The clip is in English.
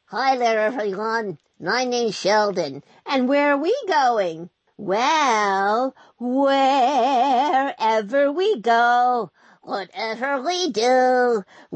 Hi there, everyone. My name's Sheldon. And where are we going? Well, wherever we go, whatever we do,